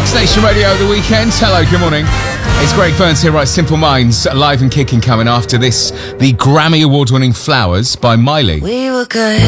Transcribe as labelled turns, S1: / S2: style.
S1: Station Radio at the weekend. Hello, good morning. It's Greg Burns here, right? Simple Minds, live and kicking coming after this. The Grammy Award-winning Flowers by Miley.
S2: We were good,